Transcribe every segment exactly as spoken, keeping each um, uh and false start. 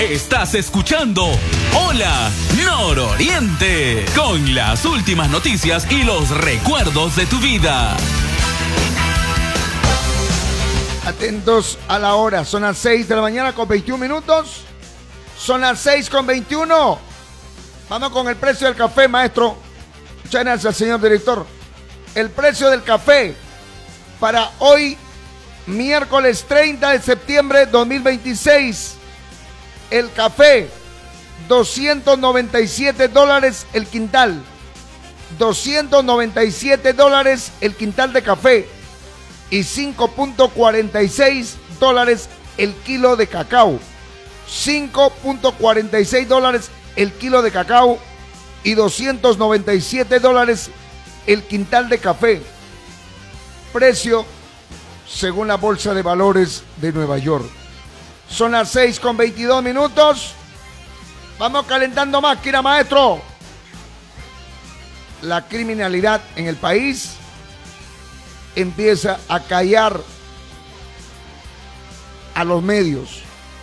Estás escuchando Hola Nororiente, con las últimas noticias y los recuerdos de tu vida. Atentos a la hora, son las seis de la mañana con veintiún minutos. Son las seis con veintiuno. Vamos con el precio del café, maestro. Muchas gracias, señor director. El precio del café para hoy, miércoles treinta de septiembre de dos mil veintiséis. El café, doscientos noventa y siete dólares el quintal. doscientos noventa y siete dólares el quintal de café. Y cinco punto cuarenta y seis dólares el kilo de cacao. cinco punto cuarenta y seis dólares el kilo de cacao y doscientos noventa y siete dólares el quintal de café. Precio según la Bolsa de Valores de Nueva York. Son las seis con veintidós minutos. Vamos calentando máquina, maestro. La criminalidad en el país empieza a callar a los medios,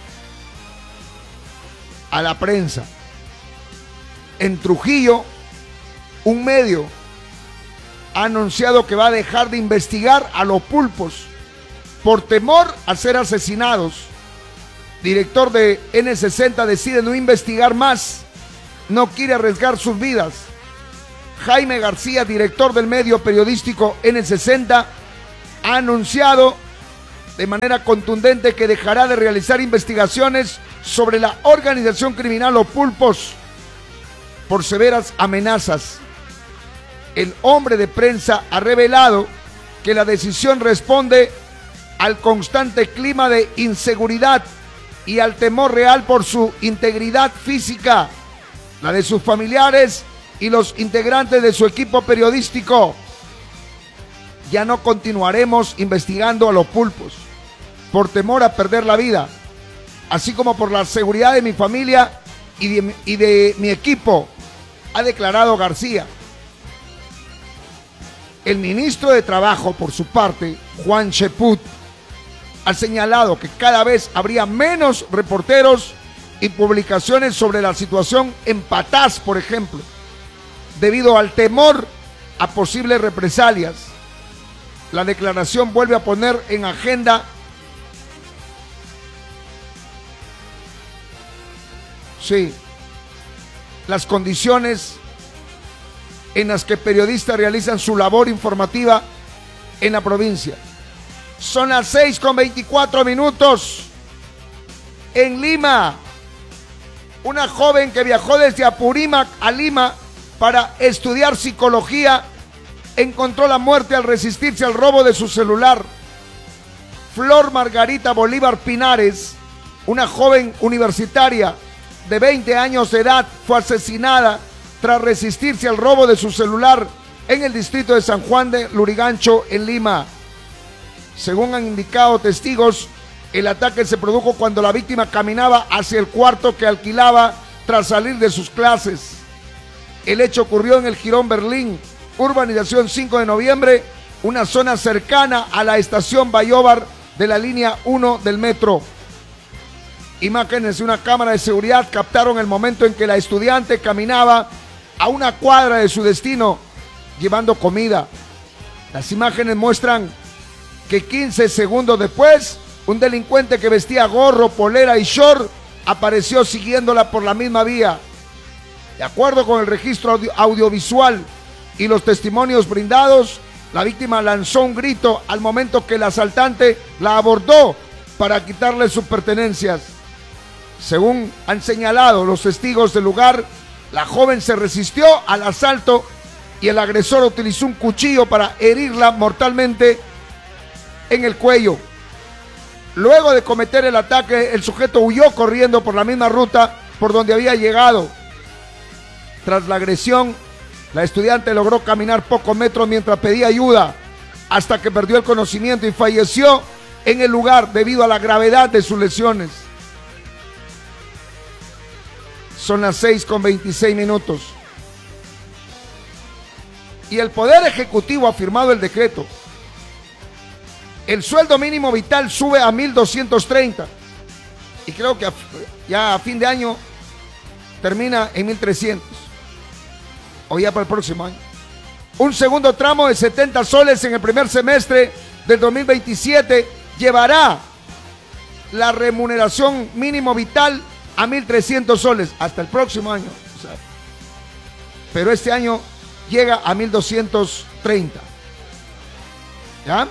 a la prensa. En Trujillo, un medio ha anunciado que va a dejar de investigar a los pulpos por temor a ser asesinados. Director de ene sesenta decide no investigar más, no quiere arriesgar sus vidas. Jaime García, director del medio periodístico ene sesenta, ha anunciado de manera contundente que dejará de realizar investigaciones sobre la organización criminal Los Pulpos por severas amenazas. El hombre de prensa ha revelado que la decisión responde al constante clima de inseguridad y al temor real por su integridad física, la de sus familiares y los integrantes de su equipo periodístico. Ya no continuaremos investigando a los pulpos por temor a perder la vida, así como por la seguridad de mi familia y de, y de mi equipo, ha declarado García. El ministro de Trabajo, por su parte, Juan Cheput, ha señalado que cada vez habría menos reporteros y publicaciones sobre la situación en Patás, por ejemplo, debido al temor a posibles represalias. La declaración vuelve a poner en agenda sí, las condiciones en las que periodistas realizan su labor informativa en la provincia. Son las seis con veinticuatro minutos. En Lima, una joven que viajó desde Apurímac a Lima para estudiar psicología encontró la muerte al resistirse al robo de su celular. Flor Margarita Bolívar Pinares, una joven universitaria de veinte años de edad, fue asesinada tras resistirse al robo de su celular en el distrito de San Juan de Lurigancho, en Lima. Según han indicado testigos, el ataque se produjo cuando la víctima caminaba hacia el cuarto que alquilaba tras salir de sus clases. El hecho ocurrió en el Jirón Berlín, urbanización cinco de noviembre, una zona cercana a la estación Bayóvar de la línea uno del metro. Imágenes de una cámara de seguridad captaron el momento en que la estudiante caminaba a una cuadra de su destino llevando comida. Las imágenes muestran que quince segundos después, un delincuente que vestía gorro, polera y short apareció siguiéndola por la misma vía. De acuerdo con el registro audio- audiovisual y los testimonios brindados, la víctima lanzó un grito al momento que el asaltante la abordó para quitarle sus pertenencias. Según han señalado los testigos del lugar, la joven se resistió al asalto y el agresor utilizó un cuchillo para herirla mortalmente en el cuello. Luego de cometer el ataque, el sujeto huyó corriendo por la misma ruta por donde había llegado. Tras la agresión, la estudiante logró caminar pocos metros mientras pedía ayuda, hasta que perdió el conocimiento y falleció en el lugar debido a la gravedad de sus lesiones. Son las seis con veintiséis minutos. Y el Poder Ejecutivo ha firmado el decreto. El sueldo mínimo vital sube a mil doscientos treinta. y creo que a, ya a fin de año termina en mil trescientos, o ya para el próximo año. Un segundo tramo de setenta soles en el primer semestre del dos mil veintisiete llevará la remuneración mínimo vital a mil trescientos soles hasta el próximo año. O sea, pero este año llega a mil doscientos treinta. ¿Ya?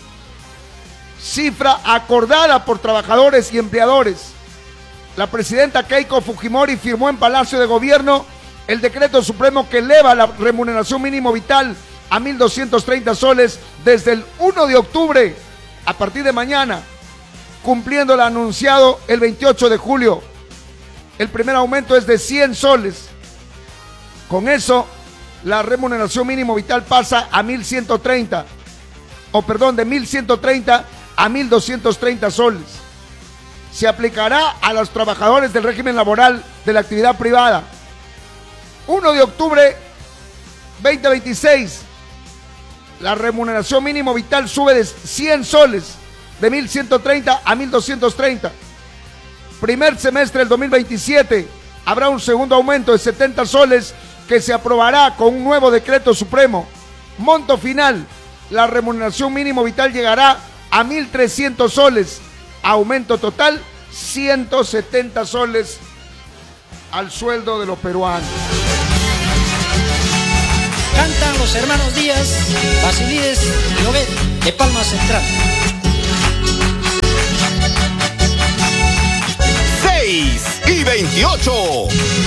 Cifra acordada por trabajadores y empleadores. La presidenta Keiko Fujimori firmó en Palacio de Gobierno el decreto supremo que eleva la remuneración mínimo vital a mil doscientos treinta soles desde el primero de octubre, a partir de mañana, cumpliendo lo anunciado el veintiocho de julio. El primer aumento es de cien soles. Con eso, la remuneración mínimo vital pasa a mil ciento treinta, o perdón, de mil ciento treinta a mil doscientos treinta soles. Se aplicará a los trabajadores del régimen laboral de la actividad privada. primero de octubre veinte veintiséis, la remuneración mínimo vital sube de cien soles, de mil ciento treinta a mil doscientos treinta. Primer semestre del dos mil veintisiete, habrá un segundo aumento de setenta soles que se aprobará con un nuevo decreto supremo. Monto final, la remuneración mínimo vital llegará a mil trescientos soles. Aumento total, ciento setenta soles al sueldo de los peruanos. Cantan los hermanos Díaz, Basilides y Obed de Palma Central. seis y veintiocho.